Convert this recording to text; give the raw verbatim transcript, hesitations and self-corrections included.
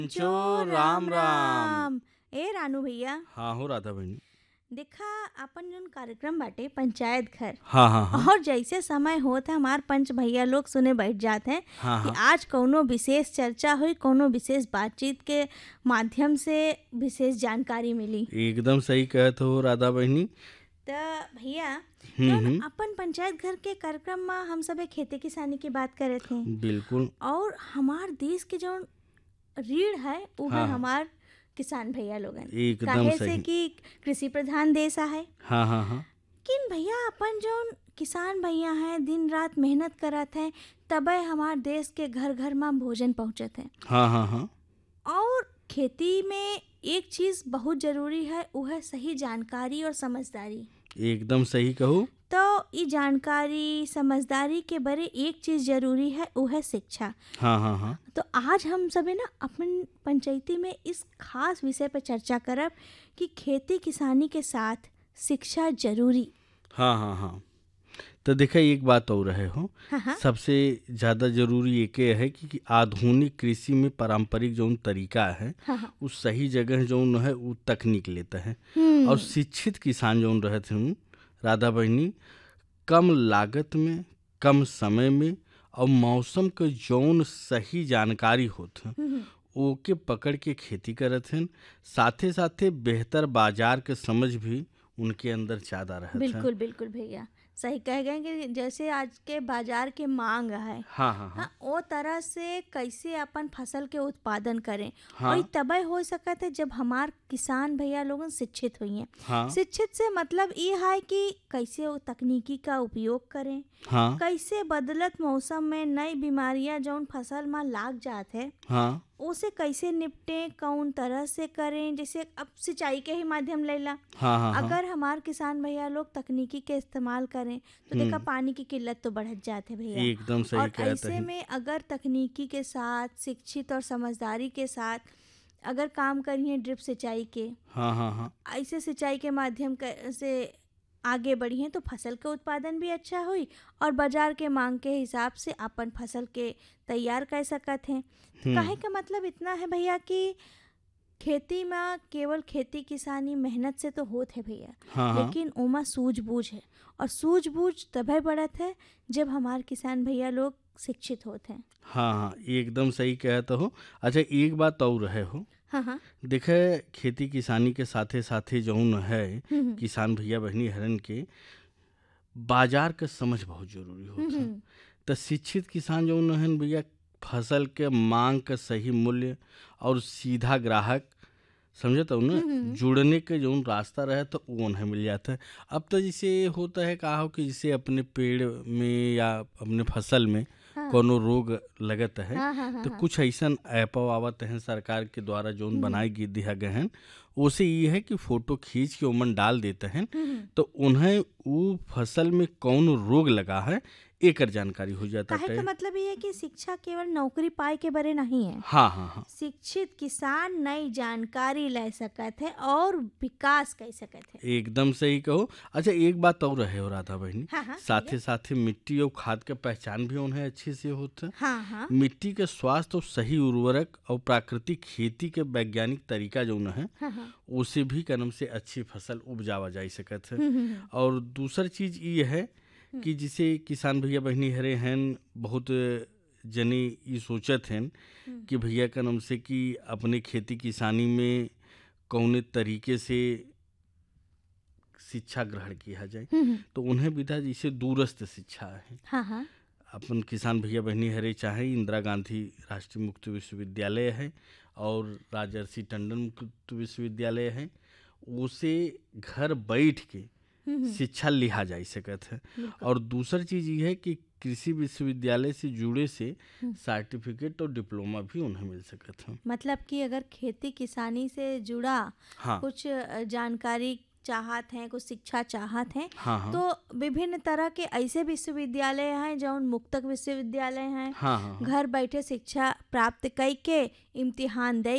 जो जो राम राम राम। राम। ए रानू भैया, हाँ हो राधा बहनी। देखा अपन जोन कार्यक्रम बाटे पंचायत घर, हाँ हाँ हाँ और जैसे समय होत है हमार पंच भैया लोग सुने बैठ जाते हैं हाँ कि हाँ आज कौनो विशेष चर्चा हुई, कौनो विशेष बातचीत के माध्यम से विशेष जानकारी मिली। एकदम सही कहत हो राधा बहनी। तो भैया, हम्म जोन हम्म अपन पंचायत घर के कार्यक्रम में हम सब खेती किसानी की बात करे थे, बिल्कुल। और हमार देश के जो रीढ़ है वो है हाँ हाँ हमार किसान भैया लोगन। एकदम काहे से सही। कि कृषि प्रधान देश है। हाँ हाँ हाँ लेकिन भैया अपन जो किसान भैया हैं दिन रात मेहनत करत हैं, तबे हमार देश के घर घर में भोजन पहुँचत है। हाँ हाँ हाँ और खेती में एक चीज़ बहुत ज़रूरी है, वो है सही जानकारी और समझदारी। एकदम सही कहू। तो ये जानकारी समझदारी के बरे एक चीज़ ज़रूरी है, वो है शिक्षा। हाँ हाँ हाँ तो आज हम सभी ना अपन पंचायती में इस खास विषय पर चर्चा करब कि खेती किसानी के साथ शिक्षा जरूरी। हाँ हाँ हाँ तो देखा एक बात और रहे हो। हाँ हाँ सबसे ज़्यादा जरूरी एक है कि, कि आधुनिक कृषि में पारंपरिक जो तरीका है हाँ हाँ वो सही जगह जो है वो तकनीक लेता है। हम्म, और शिक्षित किसान जो रहते हैं राधा बहनी, कम लागत में कम समय में और मौसम के जौन सही जानकारी होत है हम्म, ओके पकड़ के खेती करत हैं। साथे साथे बेहतर बाजार के समझ भी उनके अंदर ज़्यादा रहत है। बिल्कुल बिल्कुल भैया, सही कह गए कि जैसे आज के बाजार के मांग है, हाँ हाँ हाँ हाँ वो तरह से कैसे अपन फसल के उत्पादन करें। हाँ और ये तबे हो सकत है जब हमार किसान भैया लोग शिक्षित हुई हैं। हाँ शिक्षित से मतलब ये है कि कैसे वो तकनीकी का उपयोग करें, हाँ कैसे बदलत मौसम में नई बीमारियां जौन फसल में लाग जात है हाँ उसे कैसे निपटें, कौन तरह से करें। जैसे अब सिंचाई के ही माध्यम लेला, हाँ हाँ हाँ अगर हमार किसान भैया लोग तकनीकी के इस्तेमाल करें तो देखा पानी की किल्लत तो बढ़त जाते भैया। एकदम सही और कहते ऐसे हैं। में अगर तकनीकी के साथ शिक्षित और समझदारी के साथ अगर काम करिए ड्रिप सिंचाई के, हाँ हाँ हाँ ऐसे सिंचाई के माध्यम क- से आगे बढ़िए तो फसल के उत्पादन भी अच्छा हुई और बाजार के मांग के हिसाब से अपन फसल के तैयार कर सकत हैं। तो काहे का मतलब इतना है भैया कि खेती में केवल खेती किसानी मेहनत से तो होत है भैया, हाँ हाँ लेकिन ओमा सूझबूझ है। और सूझबूझ तभी बढ़त है जब हमारे किसान भैया लोग शिक्षित होते हैं। हाँ हाँ एकदम सही कहते हो। अच्छा एक बात और रहे हो। हाँ हाँ देखे खेती किसानी के साथे साथे जौन है हम्म, किसान भैया बहनी हरन के बाजार का समझ बहुत जरूरी होता है। हम्म, तो शिक्षित किसान जौन है भैया फसल के मांग का सही मूल्य और सीधा ग्राहक समझता हूँ ना हम्म, जुड़ने के जो रास्ता रहे तो वो उन्हें मिल जाता है। अब तो जैसे होता है कहा हो कि जैसे अपने पेड़ में या अपने फसल में हाँ कोनो रोग लगत है हाँ हाँ हाँ तो हाँ, कुछ ऐसा ऐप आवत हैं सरकार के द्वारा जो हम्म, बनाए गी दिया गए हैं। उसे ये है कि फोटो खींच के उमन डाल देते हैं हम्म। तो उन्हें वो फसल में कौन रोग लगा है एकर जानकारी हो जाता काहे का है। मतलब ये है कि शिक्षा केवल नौकरी पाए के बरे नहीं है। हाँ हाँ हाँ शिक्षित किसान नई जानकारी ले सकत है और विकास कर सकत है। एकदम सही कहो। अच्छा एक बात और रहे हो राधा बहनी, हाँ हाँ साथे साथे मिट्टी और खाद का पहचान भी उन्हें अच्छे से होता है। हाँ हाँ मिट्टी के स्वास्थ्य और सही उर्वरक और प्राकृतिक खेती के वैज्ञानिक तरीका जो है हाँ हाँ उसे भी कर्म से अच्छी फसल उपजावा जा सकत है। हम्म, हम्म, और दूसर चीज ये है कि जिसे किसान भैया बहनी हरे हैं बहुत जने ये सोचत हैं हम्म, कि भैया का नाम से कि अपने खेती किसानी में कौने तरीके से शिक्षा ग्रहण किया जाए हम्म, तो उन्हें विधा जैसे दूरस्थ शिक्षा है। हाँ हाँ अपन किसान भैया बहनी हरे चाहे इंदिरा गांधी राष्ट्रीय मुक्त विश्वविद्यालय है और राजर्षि टंडन मुक्त विश्वविद्यालय है, उसे घर बैठ के हम्म, शिक्षा लिहा जा सकत है। बिल्कुल और दूसर चीज ये है कि कृषि विश्वविद्यालय से जुड़े से हम्म। सर्टिफिकेट और डिप्लोमा भी उन्हें मिल सकत है। मतलब कि अगर खेती किसानी से जुड़ा हाँ कुछ अ, जानकारी चाहत हैं, कुछ शिक्षा चाहत हैं, हाँ हाँ तो विभिन्न तरह के ऐसे विश्वविद्यालय हैं जो मुक्तक विश्वविद्यालय हैं। हाँ हाँ हाँ घर बैठे शिक्षा प्राप्त करके इम्तिहान दे